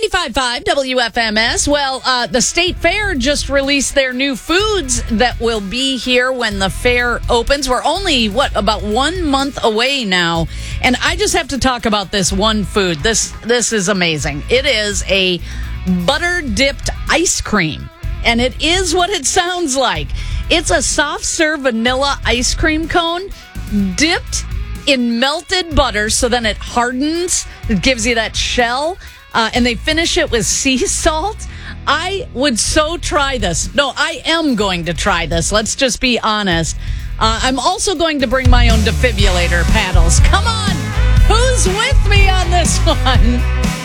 95.5 WFMS. Well, the State Fair just released their new foods that will be here when the fair opens. We're only, about 1 month away now. And I just have to talk about this one food. This is amazing. It is a butter-dipped ice cream. And it is what it sounds like. It's a soft-serve vanilla ice cream cone dipped in melted butter, so then it hardens. It gives you that shell. And they finish it with sea salt. I would so try this. No, I am going to try this. Let's just be honest. I'm also going to bring my own defibrillator paddles. Come on. Who's with me on this one?